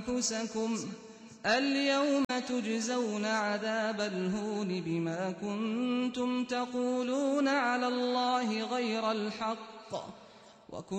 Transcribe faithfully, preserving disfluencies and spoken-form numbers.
أنفسكم اليوم تجزون عذاب الهون بما كنتم تقولون على الله غير الحق